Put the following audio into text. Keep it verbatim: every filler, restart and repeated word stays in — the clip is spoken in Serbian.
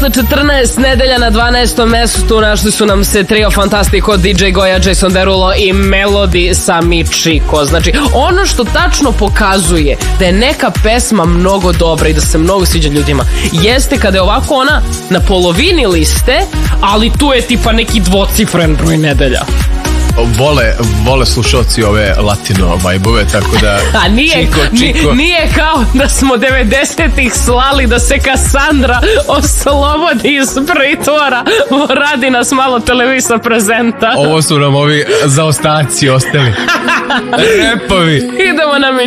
dvesta četrnaest, nedelja na dvanaestom mestu, našli su nam se Trio Fantastico, D J Goja, Jason Derulo i Melody sa Michiko. Znači, ono što tačno pokazuje da je neka pesma mnogo dobra i da se mnogo sviđa ljudima, jeste kada je ovako ona na polovini liste, ali tu je tipa neki dvocifren broj nedelja. Vole, vole slušalci ove latino vajbove, tako da a nije, čiko, čiko. Nije kao da smo devedesetih slali da se Kassandra oslobodi iz pritvora, radi nas malo televisa prezenta. Ovo su nam ovi zaostaci ostali. Repovi. Idemo na